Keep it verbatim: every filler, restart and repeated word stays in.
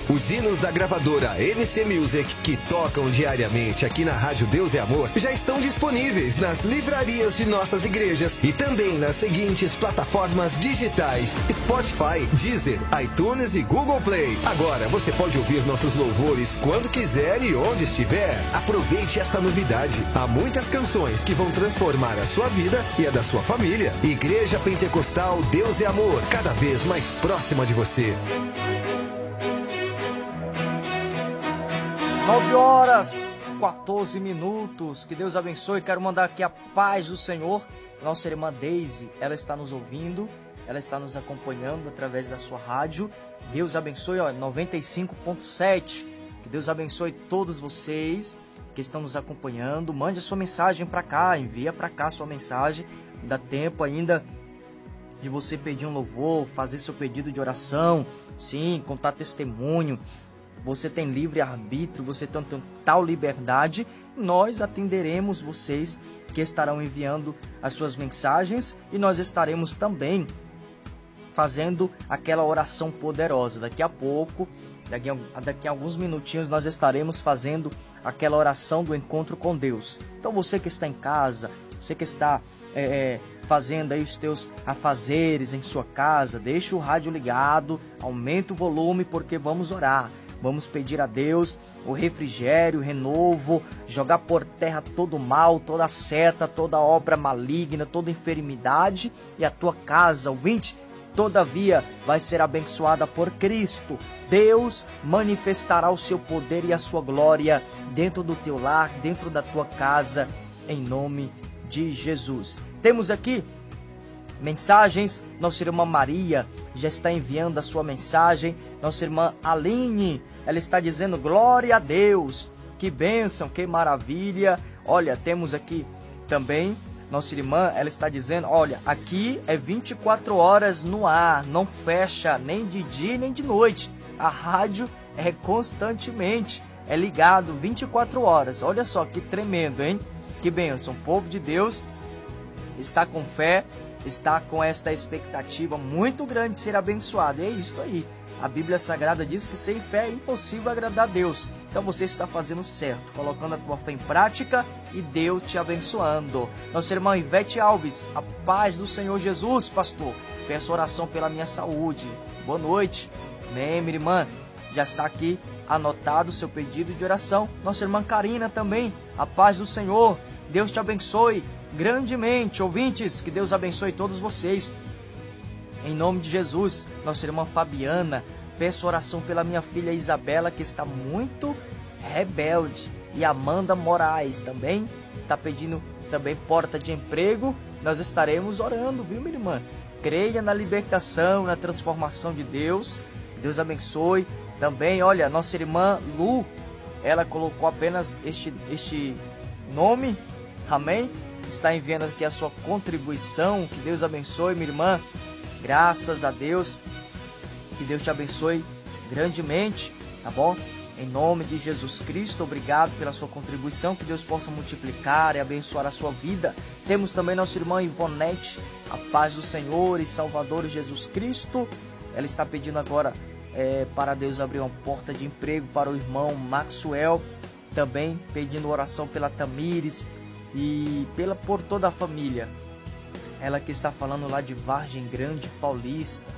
Os hinos da gravadora M C Music, que tocam diariamente aqui na Rádio Deus é Amor, já estão disponíveis nas livrarias de nossas igrejas e também nas seguintes plataformas digitais: Spotify, Deezer, iTunes e Google Play. Agora você pode ouvir nossos louvores quando quiser e onde estiver. Aproveite esta novidade. Há muitas canções que vão transformar a sua vida e a da sua família. Igreja Pentecostal Deus é Amor, cada vez mais próxima de você. nove horas, quatorze minutos. Que Deus abençoe. Quero mandar aqui a paz do Senhor. Nossa irmã Deise, ela está nos ouvindo, ela está nos acompanhando através da sua rádio. Deus abençoe, ó, noventa e cinco ponto sete. Que Deus abençoe todos vocês que estão nos acompanhando. Mande a sua mensagem para cá, envia para cá a sua mensagem. Dá tempo ainda de você pedir um louvor, fazer seu pedido de oração, sim, contar testemunho. Você tem livre arbítrio, você tem total liberdade. Nós atenderemos vocês que estarão enviando as suas mensagens e nós estaremos também fazendo aquela oração poderosa. Daqui a pouco, daqui a, daqui a alguns minutinhos, nós estaremos fazendo aquela oração do encontro com Deus. Então você que está em casa, você que está é, fazendo aí os teus afazeres em sua casa, deixa o rádio ligado, aumenta o volume porque vamos orar. Vamos pedir a Deus o refrigério, o renovo, jogar por terra todo mal, toda seta, toda obra maligna, toda enfermidade. E a tua casa, ouvinte, todavia vai ser abençoada por Cristo. Deus manifestará o seu poder e a sua glória dentro do teu lar, dentro da tua casa, em nome de Jesus. Temos aqui mensagens. Nossa irmã Maria já está enviando a sua mensagem. Nossa irmã Aline, ela está dizendo glória a Deus, que bênção, que maravilha. Olha, temos aqui também nossa irmã, ela está dizendo, olha, aqui é vinte e quatro horas no ar, não fecha nem de dia nem de noite. A rádio é constantemente, é ligado vinte e quatro horas. Olha só que tremendo, hein? Que bênção, o povo de Deus está com fé, está com esta expectativa muito grande de ser abençoado. E é isso aí. A Bíblia Sagrada diz que sem fé é impossível agradar a Deus. Então você está fazendo certo, colocando a tua fé em prática e Deus te abençoando. Nossa irmã Ivete Alves, a paz do Senhor Jesus, pastor. Peço oração pela minha saúde. Boa noite. Amém, minha irmã. Já está aqui anotado o seu pedido de oração. Nossa irmã Karina também, a paz do Senhor. Deus te abençoe grandemente. Ouvintes, que Deus abençoe todos vocês. Em nome de Jesus, nossa irmã Fabiana, peço oração pela minha filha Isabela, que está muito rebelde. E Amanda Moraes também está pedindo também porta de emprego. Nós estaremos orando, viu, minha irmã? Creia na libertação, na transformação de Deus. Deus abençoe. Também, olha, nossa irmã Lu, ela colocou apenas este, este nome, amém? Está enviando aqui a sua contribuição. Que Deus abençoe, minha irmã. Graças a Deus, que Deus te abençoe grandemente, tá bom? Em nome de Jesus Cristo, obrigado pela sua contribuição, que Deus possa multiplicar e abençoar a sua vida. Temos também nossa irmã Ivonete, a paz do Senhor e Salvador Jesus Cristo. Ela está pedindo agora é, para Deus abrir uma porta de emprego para o irmão Maxwell, também pedindo oração pela Tamires e pela, por toda a família. Ela que está falando lá de Vargem Grande Paulista.